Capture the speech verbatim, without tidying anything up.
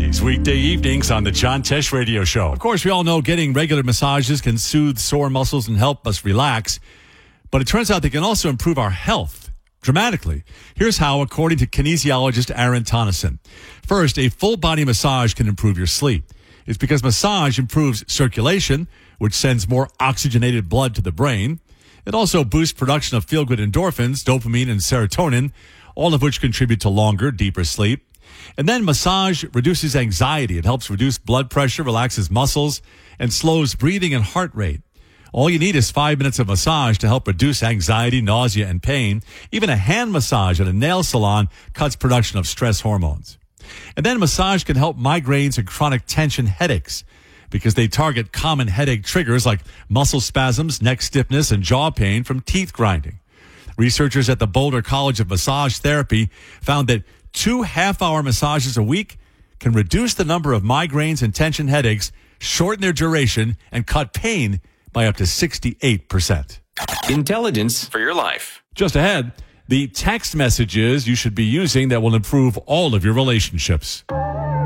Mondays, weekday evenings on the John Tesh Radio Show. Of course, we all know getting regular massages can soothe sore muscles and help us relax, but it turns out they can also improve our health dramatically. Here's how, according to kinesiologist Aaron Tonneson. First, a full-body massage can improve your sleep. It's because massage improves circulation, which sends more oxygenated blood to the brain. It also boosts production of feel-good endorphins, dopamine, and serotonin, all of which contribute to longer, deeper sleep. And then massage reduces anxiety. It helps reduce blood pressure, relaxes muscles, and slows breathing and heart rate. All you need is five minutes of massage to help reduce anxiety, nausea, and pain. Even a hand massage at a nail salon cuts production of stress hormones. And then massage can help migraines and chronic tension headaches because they target common headache triggers like muscle spasms, neck stiffness, and jaw pain from teeth grinding. Researchers at the Boulder College of Massage Therapy found that two half-hour massages a week can reduce the number of migraines and tension headaches, shorten their duration, and cut pain by up to sixty-eight percent. Intelligence for your life. Just ahead, the text messages you should be using that will improve all of your relationships.